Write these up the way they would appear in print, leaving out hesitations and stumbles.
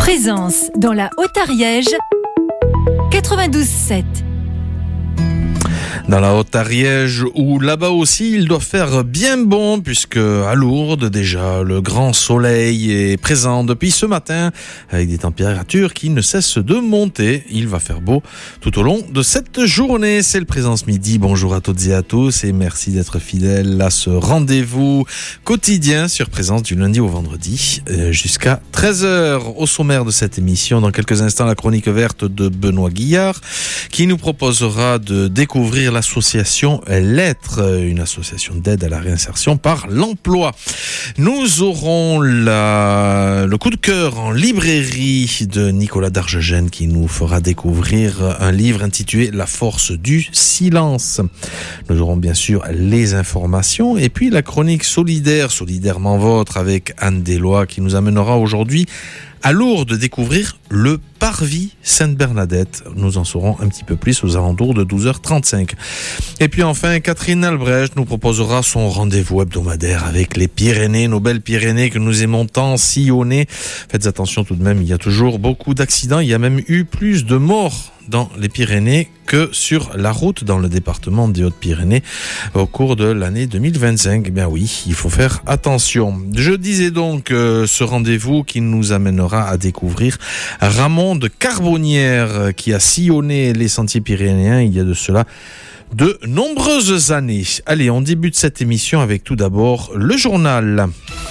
Présence dans la Haute-Ariège, 92.7. Dans la Haute-Ariège, où là-bas aussi il doit faire bien bon, puisque à Lourdes déjà le grand soleil est présent depuis ce matin, avec des températures qui ne cessent de monter. Il va faire beau tout au long de cette journée. C'est le Présence Midi. Bonjour à toutes et à tous et merci d'être fidèles à ce rendez-vous quotidien sur Présence du lundi au vendredi jusqu'à 13h. Au sommaire de cette émission, dans quelques instants, la chronique verte de Benoît Guillard qui nous proposera de découvrir l'association Lettres, une association d'aide à la réinsertion par l'emploi. Nous aurons le coup de cœur en librairie de Nicolas Darjegène qui nous fera découvrir un livre intitulé La force du silence. Nous aurons bien sûr les informations et puis la chronique solidairement vôtre avec Anne Deslois qui nous amènera aujourd'hui à Lourdes découvrir le Parvis Sainte-Bernadette. Nous en saurons un petit peu plus aux alentours de 12h35. Et puis enfin, Catherine Albrecht nous proposera son rendez-vous hebdomadaire avec les Pyrénées, nos belles Pyrénées que nous aimons tant sillonner. Faites attention tout de même, il y a toujours beaucoup d'accidents. Il y a même eu plus de morts dans les Pyrénées que sur la route dans le département des Hautes-Pyrénées au cours de l'année 2025. Eh bien oui, il faut faire attention. Je disais donc ce rendez-vous qui nous amènera à découvrir Ramon de Carbonnières qui a sillonné les sentiers pyrénéens il y a de cela de nombreuses années. Allez, on débute cette émission avec tout d'abord le journal.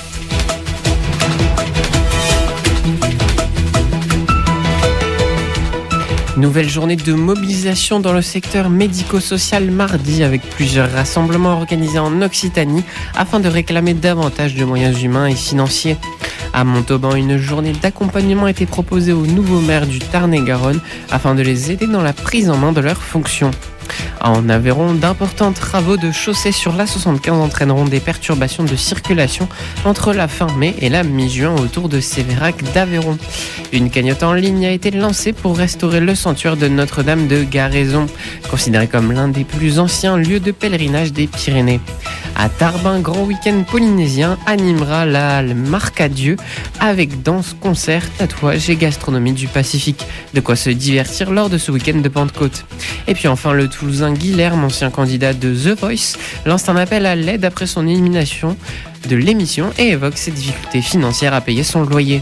Nouvelle journée de mobilisation dans le secteur médico-social mardi avec plusieurs rassemblements organisés en Occitanie afin de réclamer davantage de moyens humains et financiers. À Montauban, une journée d'accompagnement a été proposée aux nouveaux maires du Tarn-et-Garonne afin de les aider dans la prise en main de leurs fonctions. En Aveyron, d'importants travaux de chaussée sur l'A75 entraîneront des perturbations de circulation entre la fin mai et la mi-juin autour de Sévérac d'Aveyron. Une cagnotte en ligne a été lancée pour restaurer le sanctuaire de Notre-Dame de Garaison, considéré comme l'un des plus anciens lieux de pèlerinage des Pyrénées. À Tarbes, un grand week-end polynésien animera la Marque à Dieu avec danse, concerts, tatouages et gastronomie du Pacifique. De quoi se divertir lors de ce week-end de Pentecôte. Et puis enfin, le Toulousain Guilherme, ancien candidat de The Voice, lance un appel à l'aide après son élimination de l'émission et évoque ses difficultés financières à payer son loyer.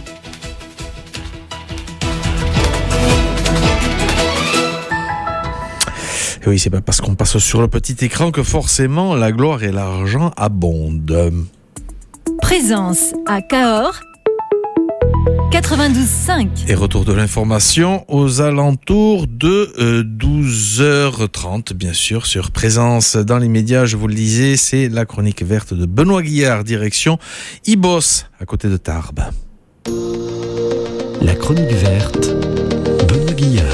Et oui, c'est pas parce qu'on passe sur le petit écran que forcément la gloire et l'argent abondent. Présence à Cahors, 92.5. Et retour de l'information aux alentours de 12h30, bien sûr, sur Présence. Dans les médias, je vous le disais, c'est la chronique verte de Benoît Guillard, direction Ibos, à côté de Tarbes. La chronique verte, Benoît Guillard.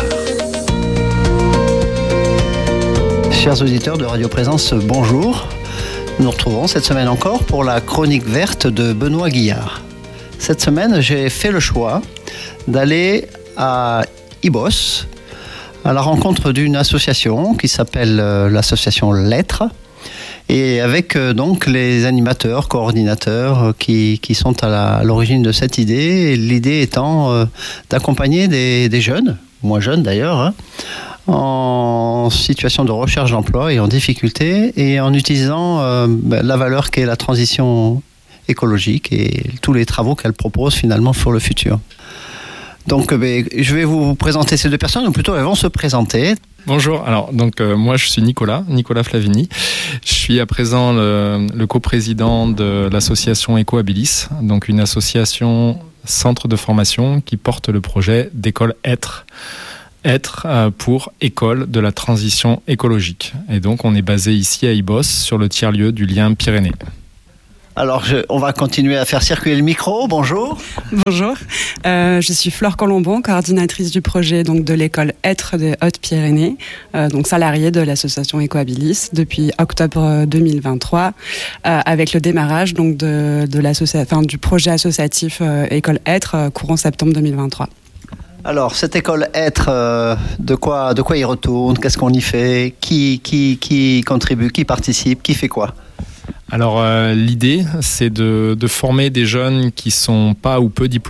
Chers auditeurs de Radio Présence, bonjour. Nous nous retrouvons cette semaine encore pour la chronique verte de Benoît Guillard. Cette semaine, j'ai fait le choix d'aller à Ibos, à la rencontre d'une association qui s'appelle l'association Lettres, et avec donc les animateurs, coordinateurs qui sont à l'origine de cette idée. Et l'idée étant d'accompagner des jeunes, moins jeunes d'ailleurs, en situation de recherche d'emploi et en difficulté, et en utilisant la valeur qu'est la transition écologique et tous les travaux qu'elle propose finalement pour le futur. Donc je vais vous présenter ces deux personnes, ou plutôt elles vont se présenter. Bonjour, alors moi je suis Nicolas Flavini. Je suis à présent le coprésident de l'association Ecoabilis, donc une association centre de formation qui porte le projet d'école Être pour école de la transition écologique. Et donc on est basé ici à Ibos sur le tiers-lieu du lien Pyrénées. Alors, on va continuer à faire circuler le micro. Bonjour. Bonjour. Je suis Flore Colombon, coordinatrice du projet donc, de l'école Être des Hautes-Pyrénées, donc salariée de l'association Ecoabilis depuis octobre 2023, avec le démarrage donc, du projet associatif École Être courant septembre 2023. Alors, cette école Être, de quoi il retourne? Qu'est-ce qu'on y fait? Qui contribue? Qui participe? Qui fait quoi? Alors l'idée, c'est de former des jeunes qui sont pas ou peu diplômés,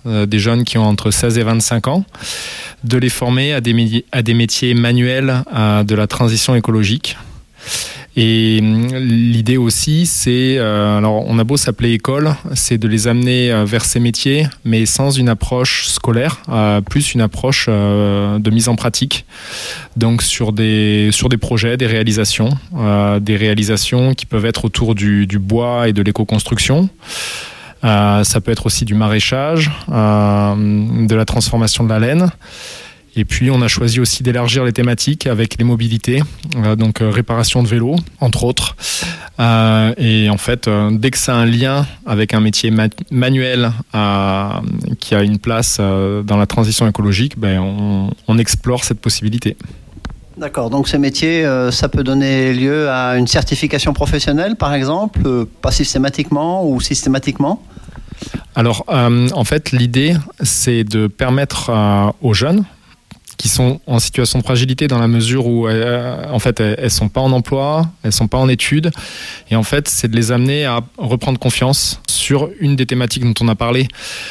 des jeunes qui ont entre 16 et 25 ans, de les former à des métiers manuels de la transition écologique. Et l'idée aussi, c'est, alors on a beau s'appeler école, c'est de les amener vers ces métiers, mais sans une approche scolaire, plus une approche de mise en pratique. Donc sur des projets, des réalisations qui peuvent être autour du bois et de l'éco-construction. Ça peut être aussi du maraîchage, de la transformation de la laine. Et puis, on a choisi aussi d'élargir les thématiques avec les mobilités, donc réparation de vélos, entre autres. Et en fait, dès que ça a un lien avec un métier manuel qui a une place dans la transition écologique, on explore cette possibilité. D'accord, donc ces métiers, ça peut donner lieu à une certification professionnelle, par exemple, pas systématiquement ou systématiquement ? Alors, en fait, l'idée, c'est de permettre aux jeunes qui sont en situation de fragilité dans la mesure où en fait elles sont pas en emploi, elles sont pas en études, et en fait c'est de les amener à reprendre confiance sur une des thématiques dont on a parlé.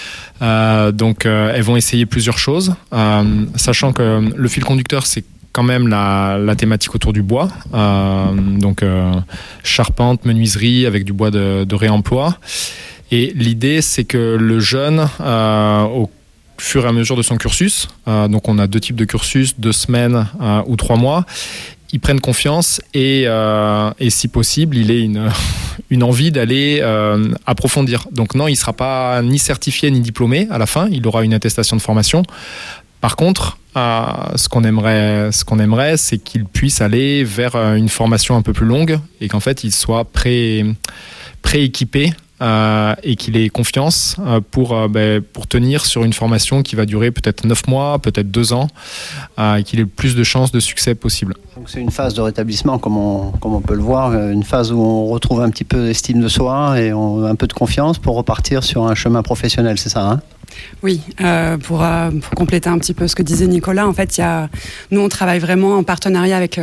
Donc elles vont essayer plusieurs choses, sachant que le fil conducteur c'est quand même la thématique autour du bois, donc charpente, menuiserie avec du bois de réemploi. Et l'idée c'est que le jeune au fur et à mesure de son cursus, donc on a 2 types de cursus, 2 semaines ou 3 mois, ils prennent confiance et si possible, il ait une envie d'aller approfondir. Donc non, il ne sera pas ni certifié ni diplômé à la fin, il aura une attestation de formation. Par contre, ce qu'on aimerait, c'est qu'il puisse aller vers une formation un peu plus longue et qu'en fait, il soit pré-équipé et qu'il ait confiance pour tenir sur une formation qui va durer peut-être 9 mois, peut-être 2 ans, et qu'il ait le plus de chances de succès possible. Donc c'est une phase de rétablissement, comme on peut le voir, une phase où on retrouve un petit peu d'estime de soi et un peu de confiance pour repartir sur un chemin professionnel, c'est ça, hein ? Oui, pour compléter un petit peu ce que disait Nicolas, en fait, nous on travaille vraiment en partenariat avec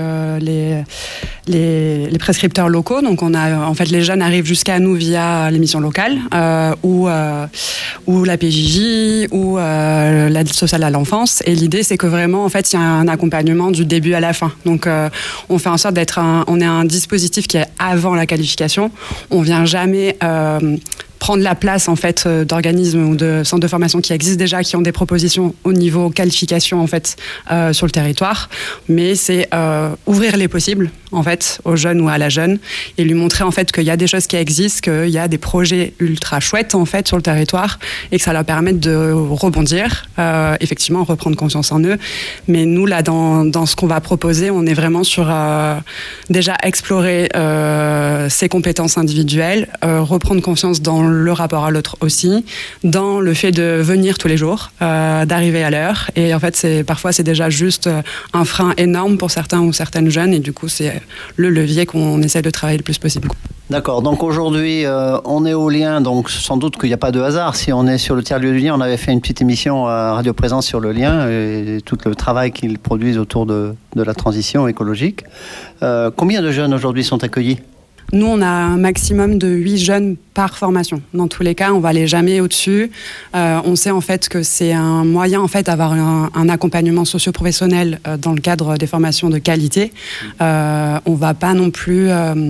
les prescripteurs locaux. Donc en fait les jeunes arrivent jusqu'à nous via l'émission locale ou la PJJ ou l'aide sociale à l'enfance. Et l'idée c'est que vraiment en fait il y a un accompagnement du début à la fin. Donc on fait en sorte on est un dispositif qui est avant la qualification. On vient jamais prendre la place en fait d'organismes ou de centres de formation qui existent déjà, qui ont des propositions au niveau qualification en fait sur le territoire, mais c'est ouvrir les possibles en fait aux jeunes ou à la jeune et lui montrer en fait qu'il y a des choses qui existent, qu'il y a des projets ultra chouettes en fait sur le territoire et que ça leur permet de rebondir, effectivement reprendre confiance en eux. Mais nous là dans ce qu'on va proposer, on est vraiment sur déjà explorer ses compétences individuelles, reprendre confiance dans le rapport à l'autre aussi, dans le fait de venir tous les jours, d'arriver à l'heure. Et en fait, parfois, c'est déjà juste un frein énorme pour certains ou certaines jeunes. Et du coup, c'est le levier qu'on essaie de travailler le plus possible. D'accord. Donc aujourd'hui, on est au Lien. Donc sans doute qu'il n'y a pas de hasard. Si on est sur le tiers-lieu du Lien, on avait fait une petite émission à Radio Présence sur le Lien et tout le travail qu'ils produisent autour de la transition écologique. Combien de jeunes aujourd'hui sont accueillis ? Nous, on a un maximum de 8 jeunes par formation. Dans tous les cas, on va aller jamais au-dessus. On sait en fait que c'est un moyen en fait d'avoir un accompagnement socio-professionnel dans le cadre des formations de qualité. On va pas non plus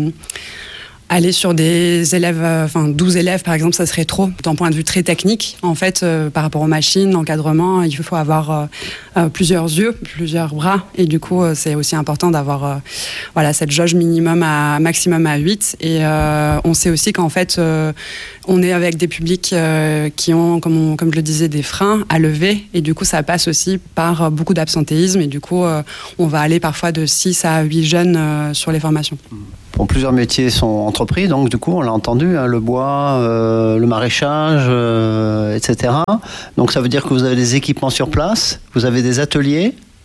aller sur des élèves, 12 élèves par exemple, ça serait trop, d'un point de vue très technique. En fait, par rapport aux machines, l'encadrement, il faut avoir plusieurs yeux, plusieurs bras. Et du coup, c'est aussi important d'avoir cette jauge maximum à 8. Et on sait aussi qu'en fait, on est avec des publics qui ont, comme je le disais, des freins à lever. Et du coup, ça passe aussi par beaucoup d'absentéisme. Et du coup, on va aller parfois de 6 à 8 jeunes sur les formations. Bon, plusieurs métiers sont entrepris, donc du coup, on l'a entendu, hein, le bois, le maraîchage, etc. Donc ça veut dire que vous avez des équipements sur place, vous avez des ateliers.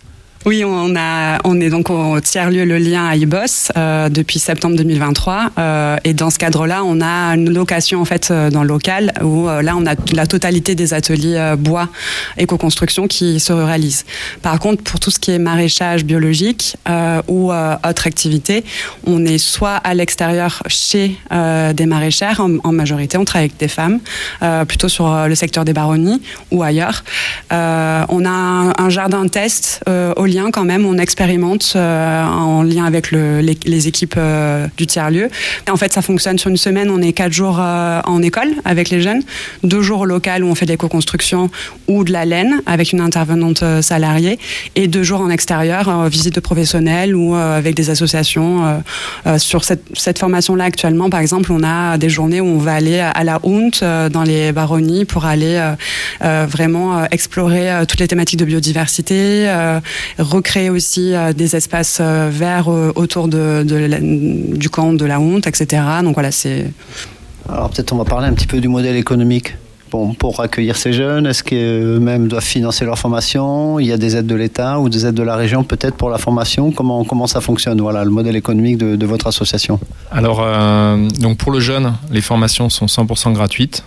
Oui, on est donc au tiers-lieu Le Lien à Ibos depuis septembre 2023. Et dans ce cadre-là, on a une location en fait dans le local où là, on a la totalité des ateliers bois éco-construction qui se réalisent. Par contre, pour tout ce qui est maraîchage biologique ou autre activité, on est soit à l'extérieur chez des maraîchères, en majorité, on travaille avec des femmes, plutôt sur le secteur des baronnies ou ailleurs. On a un jardin test au Lien quand même, on expérimente en lien avec les équipes du tiers-lieu. Et en fait, ça fonctionne sur une semaine, on est 4 jours en école avec les jeunes, 2 jours au local où on fait de l'éco-construction ou de la laine avec une intervenante salariée et 2 jours en extérieur, visite de professionnels ou avec des associations. Sur cette formation-là actuellement, par exemple, on a des journées où on va aller à la Hunte dans les baronnies pour aller vraiment explorer toutes les thématiques de biodiversité, recréer aussi des espaces verts autour du camp de la Hunte, etc. Donc voilà, c'est... Alors peut-être on va parler un petit peu du modèle économique. Bon, pour accueillir ces jeunes, est-ce qu'eux-mêmes doivent financer leur formation? Il y a des aides de l'État ou des aides de la région peut-être pour la formation? Comment ça fonctionne? Voilà, le modèle économique de votre association. Alors, donc pour le jeune, les formations sont 100% gratuites.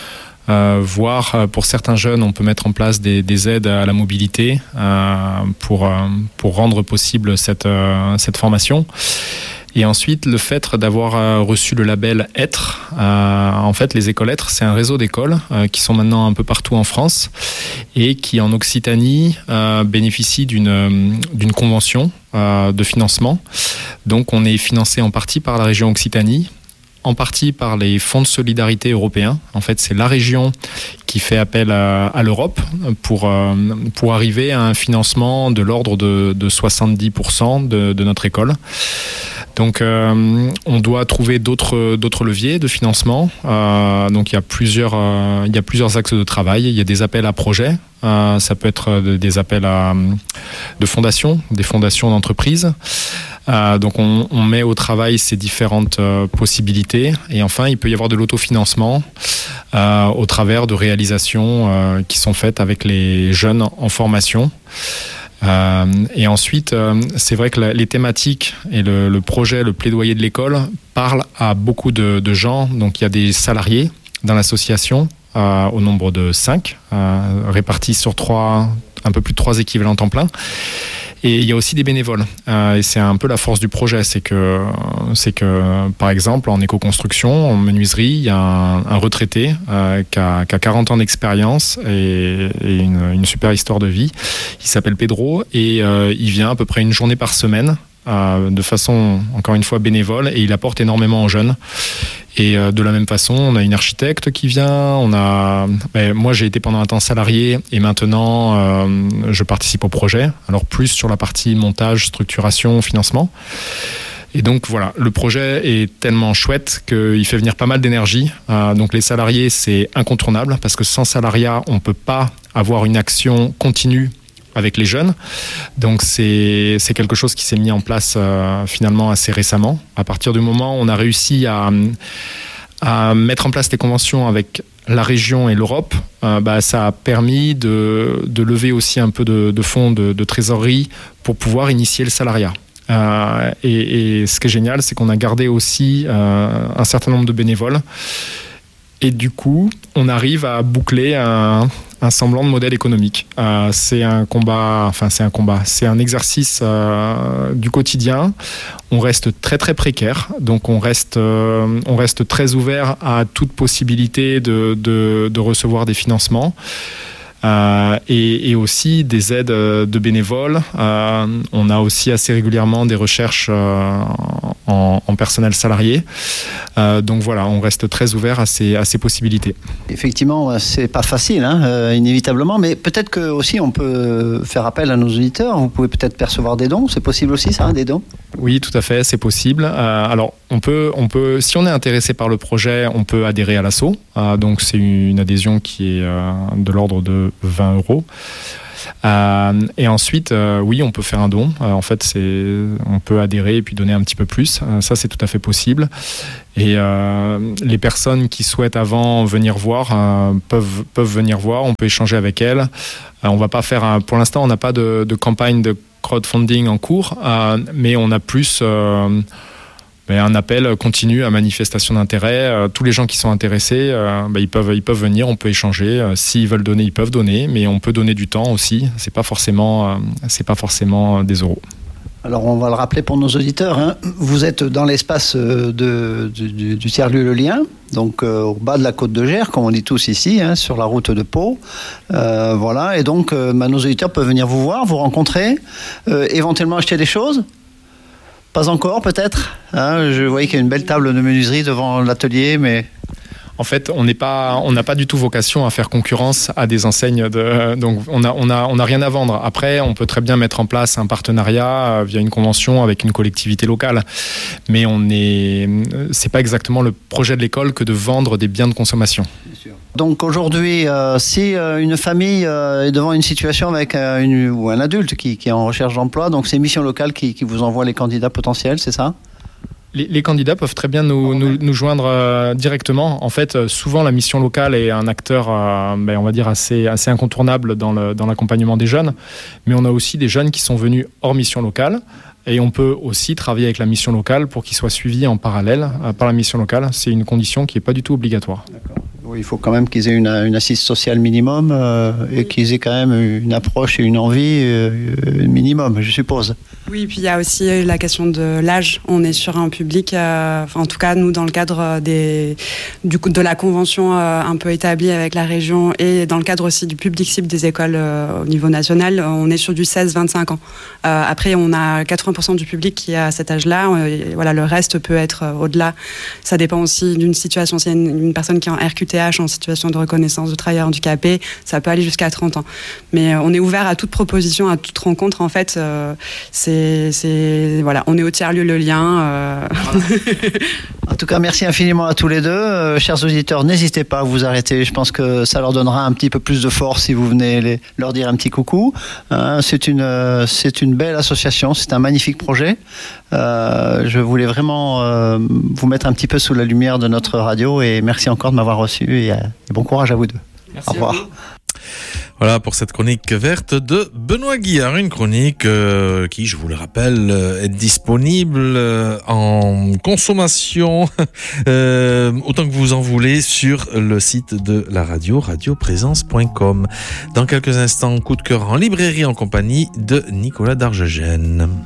Voire pour certains jeunes, on peut mettre en place des aides à la mobilité pour rendre possible cette formation. Et ensuite, le fait d'avoir reçu le label Être, en fait, les écoles Être, c'est un réseau d'écoles qui sont maintenant un peu partout en France et qui, en Occitanie, bénéficient d'une convention de financement. Donc, on est financé en partie par la région Occitanie, en partie par les fonds de solidarité européens. En fait, c'est la région qui fait appel à l'Europe pour arriver à un financement de l'ordre de 70% de notre école. Donc, on doit trouver d'autres leviers de financement. Donc, il y a plusieurs axes de travail. Il y a des appels à projets. Ça peut être des appels de fondations, des fondations d'entreprises. Donc on met au travail ces différentes possibilités. Et enfin, il peut y avoir de l'autofinancement au travers de réalisations qui sont faites avec les jeunes en formation. Et ensuite, c'est vrai que les thématiques et le projet, le plaidoyer de l'école parlent à beaucoup de gens. Donc il y a des salariés dans l'association au nombre de 5, répartis sur un peu plus de 3 équivalents temps plein. Et il y a aussi des bénévoles. Et c'est un peu la force du projet. C'est que par exemple, en éco-construction, en menuiserie, il y a un retraité qui a 40 ans d'expérience et une super histoire de vie. Il s'appelle Pedro et il vient à peu près une journée par semaine de façon, encore une fois, bénévole, et il apporte énormément aux jeunes. Et de la même façon, on a une architecte qui vient, moi j'ai été pendant un temps salarié et maintenant je participe au projet, alors plus sur la partie montage, structuration, financement. Et donc voilà, le projet est tellement chouette qu'il fait venir pas mal d'énergie. Donc les salariés, c'est incontournable parce que sans salariat, on ne peut pas avoir une action continue avec les jeunes. Donc c'est quelque chose qui s'est mis en place finalement assez récemment. À partir du moment où on a réussi à mettre en place des conventions avec la région et l'Europe, ça a permis de lever aussi un peu de fonds de trésorerie pour pouvoir initier le salariat. Et ce qui est génial, c'est qu'on a gardé aussi un certain nombre de bénévoles. Et du coup, on arrive à boucler un semblant de modèle économique. C'est un exercice du quotidien. On reste très très précaire, donc on reste très ouvert à toute possibilité de recevoir des financements. Et aussi des aides de bénévoles. On a aussi assez régulièrement des recherches en personnel salarié. Donc voilà, on reste très ouvert à ces possibilités. Effectivement, c'est pas facile, inévitablement, mais peut-être que aussi on peut faire appel à nos auditeurs. Vous pouvez peut-être percevoir des dons. C'est possible aussi, ça, des dons? Oui, tout à fait, c'est possible. Alors, on peut, si on est intéressé par le projet, on peut adhérer à l'asso. Donc c'est une adhésion qui est de l'ordre de 20 €. Et ensuite, oui, on peut faire un don. En fait, on peut adhérer et puis donner un petit peu plus. Ça, c'est tout à fait possible. Et les personnes qui souhaitent avant venir voir peuvent venir voir. On peut échanger avec elles. On va pas faire pour l'instant, on n'a pas de campagne de crowdfunding en cours, mais on a plus un appel continu à manifestation d'intérêt. Tous les gens qui sont intéressés, ils peuvent venir, on peut échanger. S'ils veulent donner, ils peuvent donner, mais on peut donner du temps aussi. C'est pas forcément des euros. Alors on va le rappeler pour nos auditeurs, hein. Vous êtes dans l'espace du tiers-lieu Le Lien, donc au bas de la côte de Gers, comme on dit tous ici, hein, sur la route de Pau. Voilà, et donc nos auditeurs peuvent venir vous voir, vous rencontrer, éventuellement acheter des choses. Pas encore, peut-être, hein. Je voyais qu'il y a une belle table de menuiserie devant l'atelier, mais... En fait, on n'a pas du tout vocation à faire concurrence à des enseignes. Donc, on n'a rien à vendre. Après, on peut très bien mettre en place un partenariat via une convention avec une collectivité locale. Mais c'est pas exactement le projet de l'école que de vendre des biens de consommation. Bien sûr. Donc aujourd'hui, si une famille est devant une situation avec ou un adulte qui est en recherche d'emploi, donc c'est Mission Locale qui vous envoie les candidats potentiels, c'est ça ? Les candidats peuvent très bien nous joindre directement. En fait, souvent la mission locale est un acteur, on va dire assez incontournable dans l'accompagnement des jeunes. Mais on a aussi des jeunes qui sont venus hors mission locale. Et on peut aussi travailler avec la mission locale pour qu'ils soient suivis en parallèle par la mission locale. C'est une condition qui n'est pas du tout obligatoire. D'accord. Oui, il faut quand même qu'ils aient une assise sociale minimum et qu'ils aient quand même une approche et une envie minimum, je suppose. Oui, puis il y a aussi la question de l'âge. On est sur un public, en tout cas nous dans le cadre de la convention un peu établie avec la région et dans le cadre aussi du public cible des écoles au niveau national, on est sur du 16-25 ans. Après, on a 80% du public qui est à cet âge-là. Voilà, le reste peut être au-delà. Ça dépend aussi d'une situation. S'il y a une personne qui est en RQTH, en situation de reconnaissance de travailleur handicapé, ça peut aller jusqu'à 30 ans. Mais on est ouvert à toute proposition, à toute rencontre. En fait, voilà, on est au tiers-lieu Le Lien. En tout cas, merci infiniment à tous les deux. Chers auditeurs, n'hésitez pas à vous arrêter. Je pense que ça leur donnera un petit peu plus de force si vous venez leur dire un petit coucou. C'est une belle association, c'est un magnifique projet. Je voulais vraiment vous mettre un petit peu sous la lumière de notre radio et merci encore de m'avoir reçu et bon courage à vous deux. Merci. Au revoir. Voilà pour cette chronique verte de Benoît Guillard, une chronique qui, je vous le rappelle, est disponible en consommation autant que vous en voulez sur le site de la radio, radioprésence.com. Dans quelques instants, coup de cœur en librairie en compagnie de Nicolas Darjegène.